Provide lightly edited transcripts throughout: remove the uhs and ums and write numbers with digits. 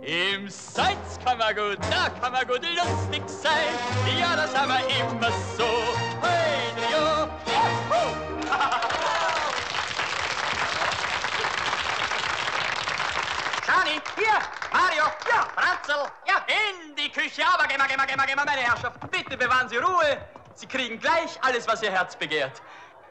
Im Salzkammergut, da kann man gut lustig sein. Ja, das haben wir immer so. Hey, Trio, Schani, hier, Mario, ja, Franzl, ja, in die Küche. Aber geh mal, meine Herrschaften, bitte bewahren Sie Ruhe. Sie kriegen gleich alles, was Ihr Herz begehrt.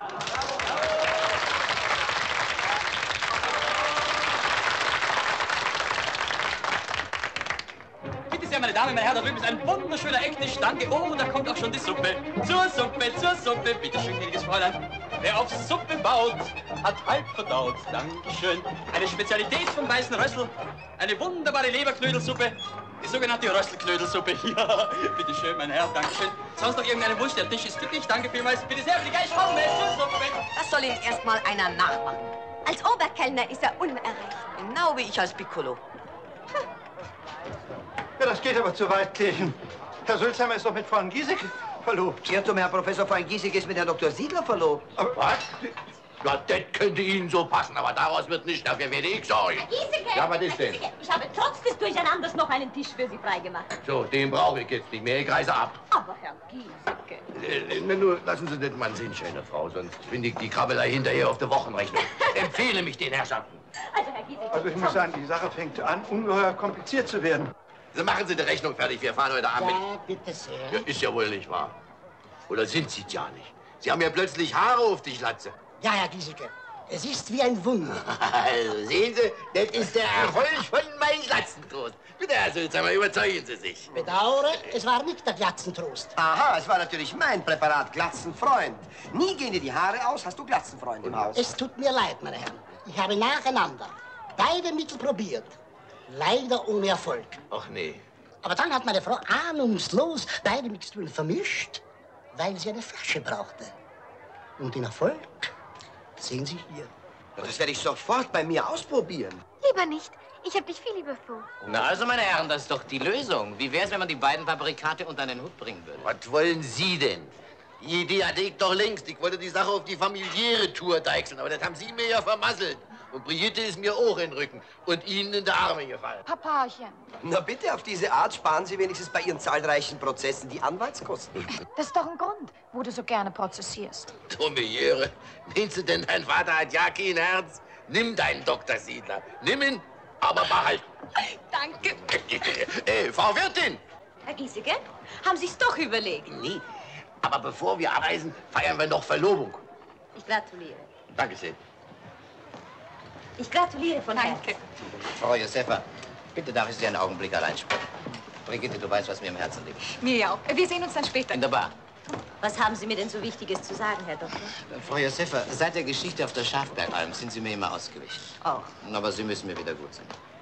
Bitte sehr, meine Damen, mein Herr, da drüben ist ein wunderschöner Ecktisch. Danke. Oh, da kommt auch schon die Suppe. Zur Suppe. Bitte schön, gnädiges Fräulein. Wer auf Suppe baut, hat halb verdaut. Dankeschön. Eine Spezialität vom Weißen Rössl. Eine wunderbare Leberknödelsuppe. Die sogenannte Rösselknödelsuppe. Ja, bitte schön, mein Herr, dankeschön. Sonst noch irgendeine Wunsch? Der Tisch ist glücklich. Danke vielmals. Bitte sehr, bitte gleich kommen. Zur Suppe. Das soll ihm erst mal einer nachmachen. Als Oberkellner ist er unerreicht. Genau wie ich als Piccolo. Ja, das geht aber zu weit, Kirchen. Herr Sulzheimer ist doch mit Frau Giesecke verlobt. Irrtum, Herr Professor, Frau Giesecke ist mit Herrn Dr. Siedler verlobt. Aber Was? Ja, das könnte Ihnen so passen, aber daraus wird nicht, dafür werde ich sorgen. Giesecke! Ja, was ist denn? Ich habe trotz des Durcheinanders noch einen Tisch für Sie freigemacht. So, den brauche ich jetzt nicht mehr, ich reise ab. Aber Herr Giesecke... Nur lassen Sie das mal sehen, schöne Frau, sonst finde ich die Krabbelei hinterher auf der Wochenrechnung. Empfehle mich den Herrschaften. Also, Herr Giesecke... Also ich muss sagen, die Sache fängt an, ungeheuer kompliziert zu werden. So, machen Sie die Rechnung fertig, wir fahren heute Abend. Ja, bitte sehr. Ja, ist ja wohl nicht wahr. Oder sind Sie es ja nicht? Sie haben ja plötzlich Haare auf die Schlatze. Ja, Herr Giesecke, es ist wie ein Wunder. Also, sehen Sie, das ist der Erfolg von meinem Glatzentrost. Bitte, Herr Sulzheimer, überzeugen Sie sich. Bedauere, es war nicht der Glatzentrost. Aha, es war natürlich mein Präparat, Glatzenfreund. Nie gehen dir die Haare aus, hast du Glatzenfreund im Haus. Es tut mir leid, meine Herren. Ich habe nacheinander beide Mittel probiert. Leider ohne Erfolg. Ach nee. Aber dann hat meine Frau ahnungslos beide Mixturen vermischt, weil sie eine Flasche brauchte. Und den Erfolg sehen Sie hier. Das werde ich sofort bei mir ausprobieren. Lieber nicht. Ich hab dich viel lieber vor. Na also, meine Herren, das ist doch die Lösung. Wie wär's, wenn man die beiden Fabrikate unter einen Hut bringen würde? Was wollen Sie denn? Die Idee hatte ich doch längst. Ich wollte die Sache auf die familiäre Tour deichseln, aber das haben Sie mir ja vermasselt. Und Brigitte ist mir auch in den Rücken und Ihnen in die Arme gefallen. Papachen. Na bitte, auf diese Art sparen Sie wenigstens bei Ihren zahlreichen Prozessen die Anwaltskosten. Das ist doch ein Grund, wo du so gerne prozessierst. Dumme Jöre. Meinst du denn, dein Vater hat ja kein Herz? Nimm deinen Dr. Siedler. Nimm ihn, aber behalten. Danke. Frau Wirtin! Herr Giesecke, haben Sie es doch überlegt? Nee, aber bevor wir abreisen, feiern wir noch Verlobung. Ich gratuliere. Dankeschön. Ich gratuliere von Herzen. Frau Josefa, bitte darf ich Sie einen Augenblick allein sprechen. Brigitte, du weißt, was mir im Herzen liegt. Mir ja auch. Wir sehen uns dann später. In der Bar. Was haben Sie mir denn so Wichtiges zu sagen, Herr Doktor? Frau Josefa, seit der Geschichte auf der Schafbergalm sind Sie mir immer ausgewichen. Auch. Aber Sie müssen mir wieder gut sein.